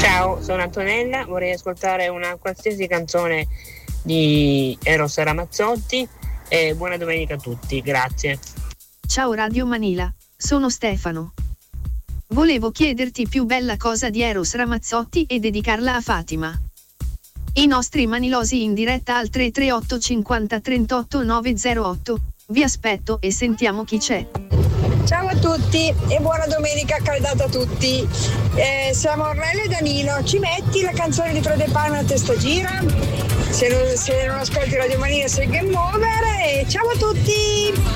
Ciao, sono Antonella, vorrei ascoltare una qualsiasi canzone di Eros Ramazzotti e buona domenica a tutti, grazie. Ciao Radio Manila, sono Stefano. Volevo chiederti più bella cosa di Eros Ramazzotti e dedicarla a Fatima. I nostri manilosi in diretta al 338 50 38 908. Vi aspetto e sentiamo chi c'è. Ciao a tutti e buona domenica caldata a tutti. Siamo Ornella e Danilo. Ci metti la canzone di Frode Palma a testa gira? Se non ascolti Radio Manila sei game over e ciao a tutti!